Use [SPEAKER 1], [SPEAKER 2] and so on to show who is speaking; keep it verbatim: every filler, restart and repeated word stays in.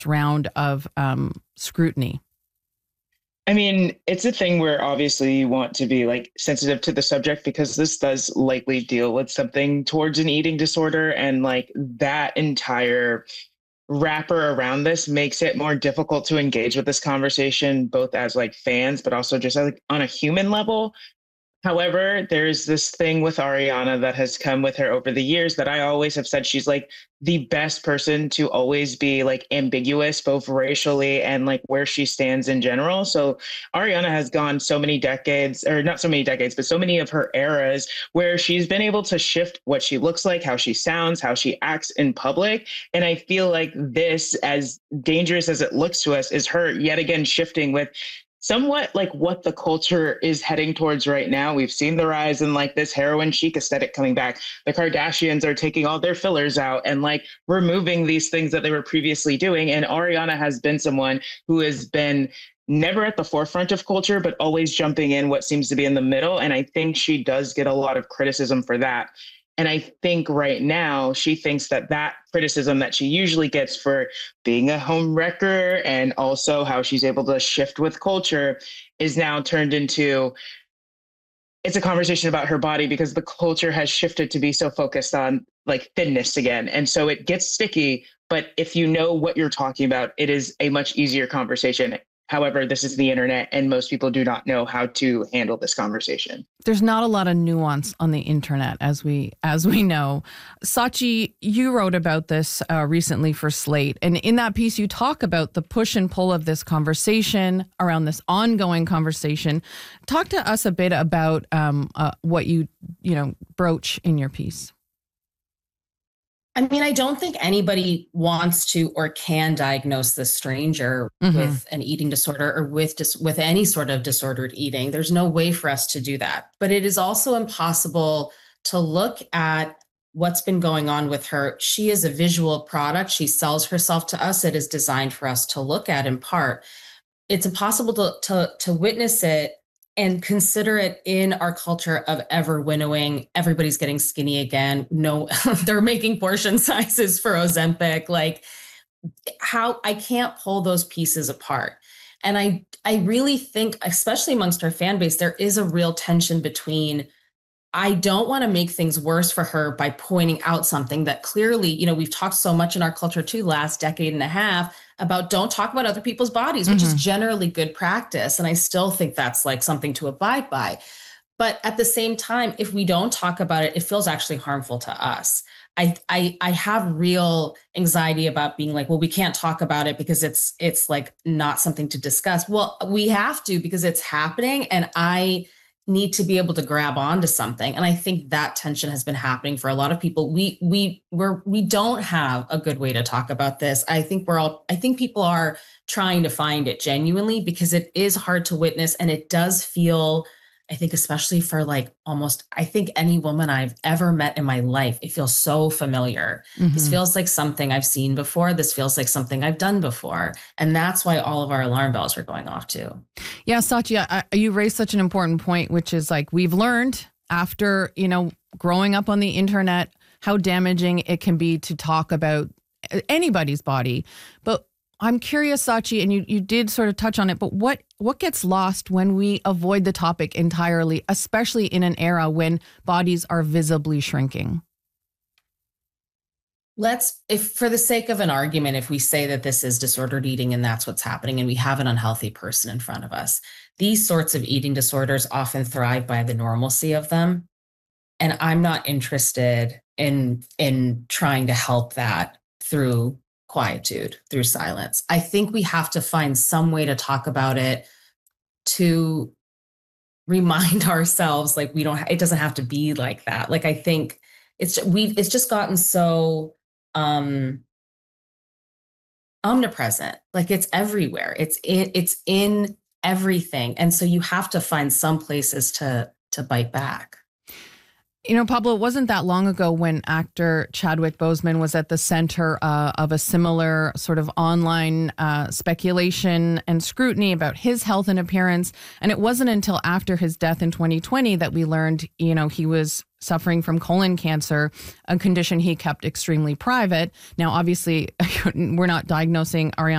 [SPEAKER 1] round of um, scrutiny?
[SPEAKER 2] I mean, it's a thing where obviously you want to be like sensitive to the subject because this does likely deal with something towards an eating disorder. And like that entire wrapper around this makes it more difficult to engage with this conversation, both as like fans, but also just like on a human level. However, there's this thing with Ariana that has come with her over the years that I always have said she's like the best person to always be like ambiguous, both racially and like where she stands in general. So Ariana has gone so many decades, or not so many decades, but so many of her eras where she's been able to shift what she looks like, how she sounds, how she acts in public. And I feel like this, as dangerous as it looks to us, is her yet again shifting with somewhat like what the culture is heading towards right now. We've seen the rise in like this heroin chic aesthetic coming back. The Kardashians are taking all their fillers out and like removing these things that they were previously doing. And Ariana has been someone who has been never at the forefront of culture, but always jumping in what seems to be in the middle. And I think she does get a lot of criticism for that. And I think right now she thinks that that criticism that she usually gets for being a home wrecker and also how she's able to shift with culture is now turned into, it's a conversation about her body because the culture has shifted to be so focused on like thinness again. And so it gets sticky, but if you know what you're talking about, it is a much easier conversation. However, this is the internet and most people do not know how to handle this conversation.
[SPEAKER 1] There's not a lot of nuance on the internet, as we as we know. Sachi, you wrote about this uh, recently for Slate. And in that piece, you talk about the push and pull of this conversation around this ongoing conversation. Talk to us a bit about um, uh, what you, you know, broach in your piece.
[SPEAKER 3] I mean, I don't think anybody wants to or can diagnose this stranger mm-hmm. with an eating disorder or with dis- with any sort of disordered eating. There's no way for us to do that. But it is also impossible to look at what's been going on with her. She is a visual product. She sells herself to us. It is designed for us to look at in part. It's impossible to to, to witness it and consider it in our culture of ever winnowing. Everybody's getting skinny again. No, they're making portion sizes for Ozempic. Like how I can't pull those pieces apart. And I, I really think, especially amongst our fan base, there is a real tension between, I don't want to make things worse for her by pointing out something that clearly, you know, we've talked so much in our culture too, last decade and a half about don't talk about other people's bodies, which mm-hmm. is generally good practice. And I still think that's like something to abide by. But at the same time, if we don't talk about it, it feels actually harmful to us. I, I, I have real anxiety about being like, well, we can't talk about it because it's, it's like not something to discuss. Well, we have to, because it's happening. And I need to be able to grab onto something. And I think that tension has been happening for a lot of people. We, we, we're, we don't have a good way to talk about this. I think we're all, I think people are trying to find it genuinely because it is hard to witness. And it does feel, I think, especially for like almost, I think any woman I've ever met in my life, it feels so familiar. Mm-hmm. This feels like something I've seen before. This feels like something I've done before. And that's why all of our alarm bells are going off too.
[SPEAKER 1] Yeah, Sachi, I, you raised such an important point, which is like we've learned after, you know, growing up on the internet, how damaging it can be to talk about anybody's body. But I'm curious, Sachi, and you, you did sort of touch on it, but what, what gets lost when we avoid the topic entirely, especially in an era when bodies are visibly shrinking?
[SPEAKER 3] Let's, if for the sake of an argument, if we say that this is disordered eating and that's what's happening and we have an unhealthy person in front of us, these sorts of eating disorders often thrive by the normalcy of them. And I'm not interested in, in trying to help that through quietude, through silence. I think we have to find some way to talk about it to remind ourselves like we don't, it doesn't have to be like that. Like, I think it's, we've, it's just gotten so um, omnipresent. Like it's everywhere. It's in, it's in everything. And so you have to find some places to, to bite back.
[SPEAKER 1] You know, Pablo, it wasn't that long ago when actor Chadwick Boseman was at the center uh, of a similar sort of online uh, speculation and scrutiny about his health and appearance. And it wasn't until after his death in twenty twenty that we learned, you know, he was suffering from colon cancer, a condition he kept extremely private. Now, obviously, we're not diagnosing Ariana